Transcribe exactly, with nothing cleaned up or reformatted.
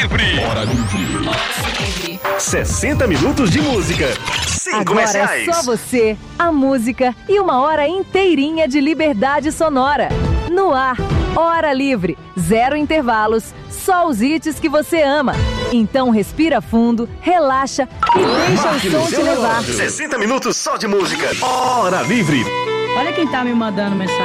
Livre. Hora Livre. sessenta minutos de música. Sem Agora comerciais. é só você, a música e uma hora inteirinha de liberdade sonora. No ar, Hora Livre, zero intervalos, só os hits que você ama. Então respira fundo, relaxa e deixa o som te levar. sessenta minutos só de música. Hora Livre. Olha quem tá me mandando mensagem.